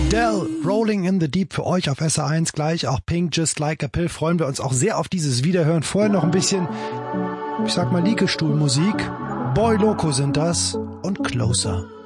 Adele, Rolling in the Deep für euch auf SR1 gleich. Auch Pink, Just Like a Pill, freuen wir uns auch sehr auf dieses Wiederhören. Vorher noch ein bisschen, ich sag mal, Liegestuhlmusik. Boy Loco sind das und Closer.